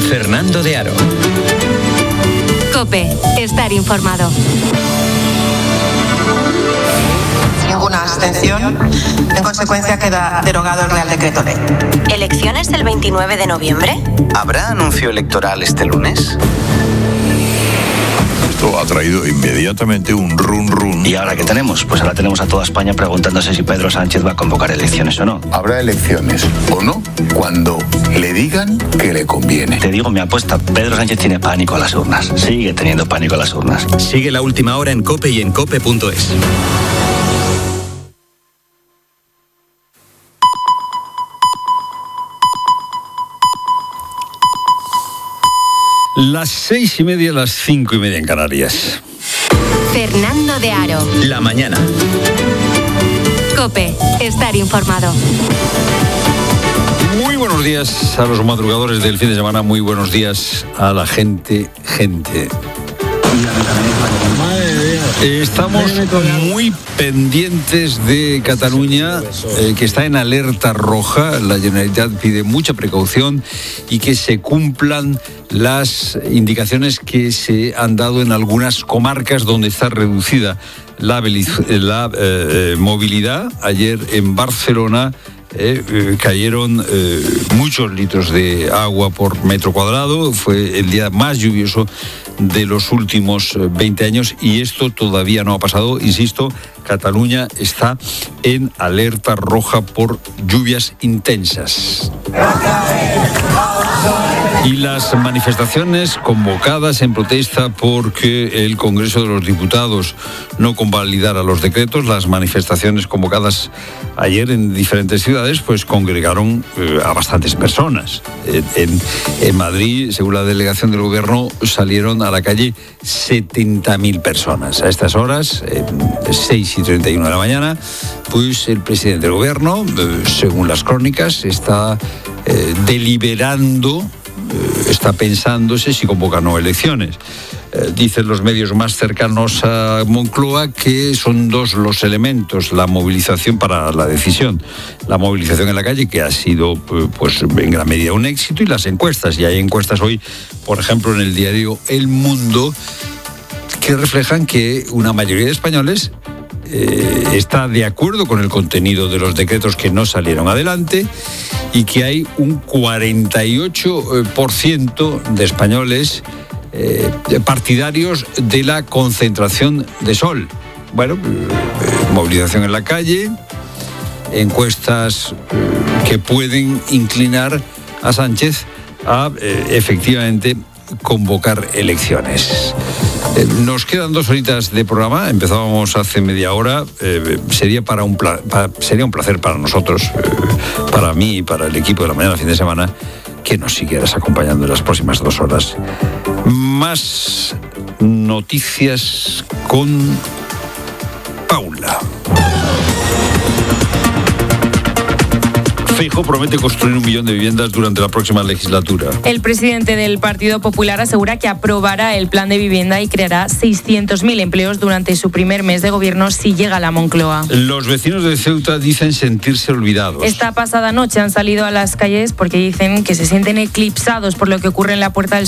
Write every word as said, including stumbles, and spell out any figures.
Fernando de Aro. COPE. Estar informado. Ninguna abstención. En consecuencia, queda derogado el Real Decreto Ley. ¿Elecciones el veintinueve de noviembre? ¿Habrá anuncio electoral este lunes? Esto ha traído inmediatamente un run run. ¿Y ahora qué tenemos? Pues ahora tenemos a toda España preguntándose si Pedro Sánchez va a convocar elecciones o no. Habrá elecciones o no cuando le digan que le conviene. Te digo mi apuesta, Pedro Sánchez tiene pánico a las urnas. Sigue teniendo pánico a las urnas. Sigue La Última Hora en COPE y en cope punto es. Las seis y media, las cinco y media en Canarias. Fernando de Aro. La mañana. COPE. Estar informado. Muy buenos días a los madrugadores del fin de semana. Muy buenos días a la gente, gente. Estamos muy pendientes de Cataluña, eh, que está en alerta roja. La Generalitat pide mucha precaución y que se cumplan las indicaciones que se han dado en algunas comarcas donde está reducida la, la eh, movilidad. Ayer en Barcelona Eh, eh, cayeron eh, muchos litros de agua por metro cuadrado. Fue el día más lluvioso de los últimos veinte años y esto todavía no ha pasado. Insisto, Cataluña está en alerta roja por lluvias intensas. Y las manifestaciones convocadas en protesta porque el Congreso de los Diputados no convalidara los decretos, las manifestaciones convocadas ayer en diferentes ciudades, pues congregaron eh, a bastantes personas. En, en, en Madrid, según la delegación del Gobierno, salieron a la calle setenta mil personas. A estas horas, eh, seis y treinta y uno de la mañana, pues el presidente del Gobierno, eh, según las crónicas, está eh, deliberando, eh, está pensándose si convoca o no elecciones. Eh, dicen los medios más cercanos a Moncloa que son dos los elementos, la movilización para la decisión, la movilización en la calle, que ha sido pues en gran medida un éxito, y las encuestas. Y hay encuestas hoy, por ejemplo, en el diario El Mundo, que reflejan que una mayoría de españoles eh, está de acuerdo con el contenido de los decretos que no salieron adelante, y que hay un cuarenta y ocho por ciento de españoles Eh, partidarios de la concentración de sol. Bueno, eh, movilización en la calle, encuestas eh, que pueden inclinar a Sánchez a eh, efectivamente convocar elecciones. Eh, nos quedan dos horitas de programa. Empezábamos hace media hora. Eh, sería para un pla- para, sería un placer para nosotros, eh, para mí y para el equipo de La Mañana fin de semana, que nos siguieras acompañando en las próximas dos horas. Más noticias con Paula. Feijóo promete construir un millón de viviendas durante la próxima legislatura. El presidente del Partido Popular asegura que aprobará el plan de vivienda y creará seiscientos mil empleos durante su primer mes de gobierno si llega a la Moncloa. Los vecinos de Ceuta dicen sentirse olvidados. Esta pasada noche han salido a las calles porque dicen que se sienten eclipsados por lo que ocurre en la Puerta del